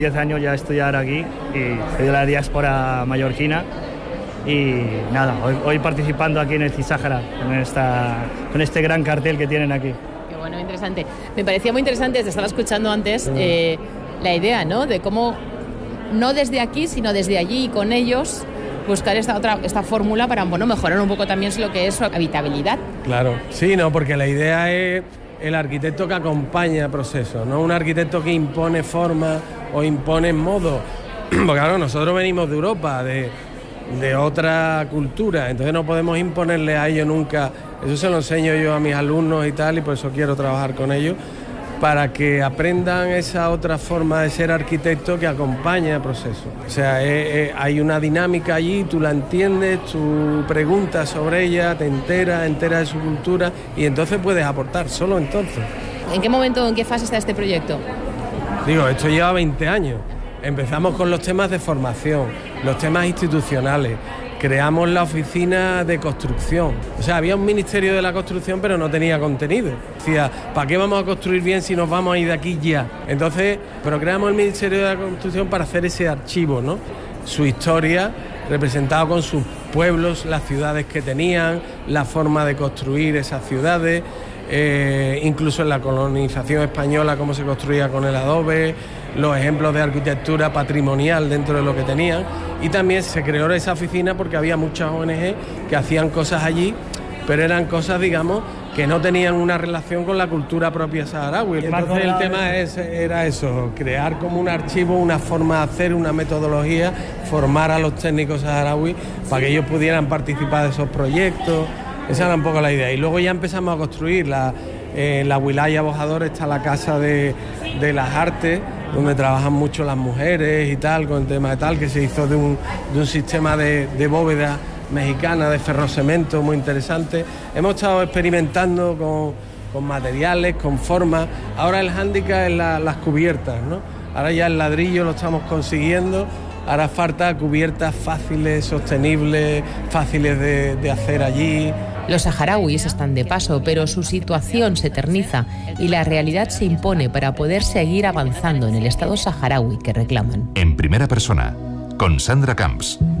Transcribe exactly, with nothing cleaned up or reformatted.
Diez años ya estudiar aquí y soy de la diáspora mallorquina y nada, hoy, hoy participando aquí en el CISAHARA, con, esta, con este gran cartel que tienen aquí. Qué bueno, interesante. Me parecía muy interesante, te estaba escuchando antes, eh, la idea, ¿no?, de cómo, no desde aquí, sino desde allí y con ellos, buscar esta otra esta fórmula para, bueno, mejorar un poco también lo que es su habitabilidad. Claro, sí, no, porque la idea es el arquitecto que acompaña el proceso, no un arquitecto que impone forma o impone modo, porque claro, nosotros venimos de Europa, de, de otra cultura, entonces no podemos imponerle a ellos nunca. Eso se lo enseño yo a mis alumnos y tal, y por eso quiero trabajar con ellos, para que aprendan esa otra forma de ser arquitecto que acompaña el proceso. O sea, es, es, hay una dinámica allí, tú la entiendes, tú preguntas sobre ella, te enteras, enteras de su cultura y entonces puedes aportar, solo entonces. ¿En qué momento, en qué fase está este proyecto? Digo, esto lleva veinte años. Empezamos con los temas de formación, los temas institucionales. Creamos la oficina de construcción. O sea, había un ministerio de la construcción, pero no tenía contenido. Decía, ¿para qué vamos a construir bien si nos vamos a ir de aquí ya? Entonces, pero creamos el ministerio de la construcción para hacer ese archivo, ¿no? Su historia, representado con sus pueblos, las ciudades que tenían, la forma de construir esas ciudades, eh, incluso en la colonización española, cómo se construía con el adobe, los ejemplos de arquitectura patrimonial dentro de lo que tenían, y también se creó esa oficina porque había muchas O N Ge que hacían cosas allí, pero eran cosas, digamos, que no tenían una relación con la cultura propia saharaui. Entonces el tema es, era eso, crear como un archivo, una forma de hacer, una metodología, formar a los técnicos saharauis para que ellos pudieran participar de esos proyectos. Esa era un poco la idea. Y luego ya empezamos a construir la, eh, la Wilaya Bojador, está la Casa de, de las Artes, donde trabajan mucho las mujeres y tal, con el tema de tal, que se hizo de un, de un sistema de, de bóveda mexicana, de ferrocemento, muy interesante. Hemos estado experimentando con, con materiales, con formas. Ahora el hándicap es la, las cubiertas, ¿no? Ahora ya el ladrillo lo estamos consiguiendo. Ahora falta cubiertas fáciles, sostenibles, fáciles de, de hacer allí. Los saharauis están de paso, pero su situación se eterniza y la realidad se impone para poder seguir avanzando en el Estado saharaui que reclaman. En primera persona, con Sandra Camps.